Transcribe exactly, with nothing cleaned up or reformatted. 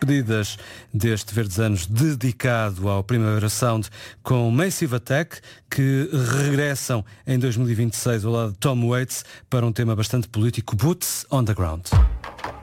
despedidas deste Verdes Anos dedicado ao Primavera Sound com Massive Attack, que regressam em dois mil e vinte e seis ao lado de Tom Waits para um tema bastante político, Boots on the Ground.